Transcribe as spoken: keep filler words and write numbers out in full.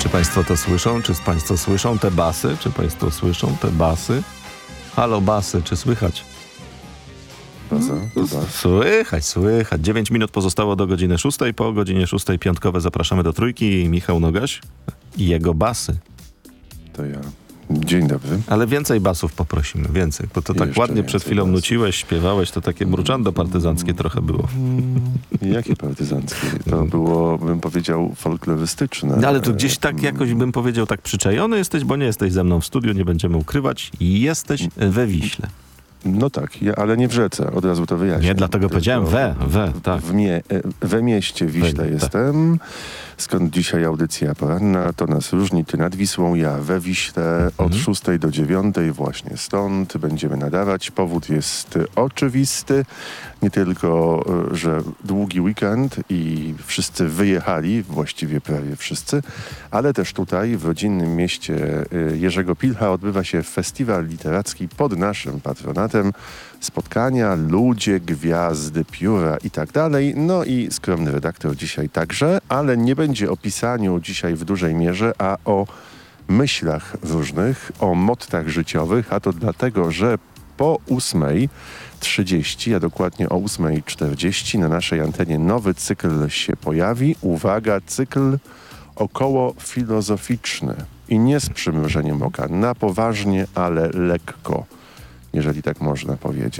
Czy państwo to słyszą? Czy państwo słyszą te basy? Czy państwo słyszą te basy? Halo basy, czy słychać? Baza, No, bas. słychać, słychać. dziewięć minut pozostało do godziny szóstej. Po godzinie szóstej piątkowe zapraszamy do Trójki. Michał Nogaś i jego basy. To ja. Dzień dobry. Ale więcej basów poprosimy, więcej. Bo to tak Jeszcze ładnie przed więcej chwilą basów. nuciłeś, śpiewałeś, to takie mruczando partyzanckie trochę było. Jakie partyzanckie? To było, bym powiedział, folklorystyczne. No ale tu gdzieś tak jakoś bym powiedział, tak przyczajony jesteś, bo nie jesteś ze mną w studiu, nie będziemy ukrywać. I jesteś we Wiśle. No tak, ja, ale nie w rzece, od razu to wyjaśnię. Nie, dlatego Tylko powiedziałem we, we, tak. W mie, e, we mieście Wiśle We- tak. jestem, skąd dzisiaj audycja poranna, to nas różni, ty nad Wisłą, ja we Wiśle, od Mhm. szóstej do dziewiątej właśnie stąd będziemy nadawać. Powód jest oczywisty, nie tylko, e, że długi weekend i wszyscy wyjechali, właściwie prawie wszyscy, ale też tutaj w rodzinnym mieście e, Jerzego Pilcha odbywa się festiwal literacki pod naszym patronatem. Spotkania, ludzie, gwiazdy, pióra i tak dalej. No i skromny redaktor dzisiaj także, ale nie będzie o pisaniu dzisiaj w dużej mierze, a o myślach różnych, o mottach życiowych, a to dlatego, że po ósmej trzydzieści, a dokładnie o ósmej czterdzieści na naszej antenie nowy cykl się pojawi. Uwaga, cykl około filozoficzny i nie z przymrużeniem oka, na poważnie, ale lekko, jeżeli tak można powiedzieć.